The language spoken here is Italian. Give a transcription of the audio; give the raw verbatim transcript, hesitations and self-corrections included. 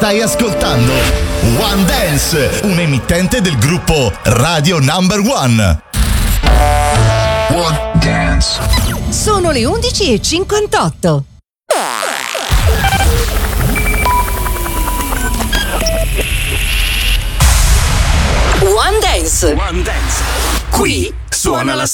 Stai ascoltando One Dance, un emittente del gruppo Radio Number One. One Dance. Sono le undici e cinquantotto. One Dance. One Dance. Qui suona la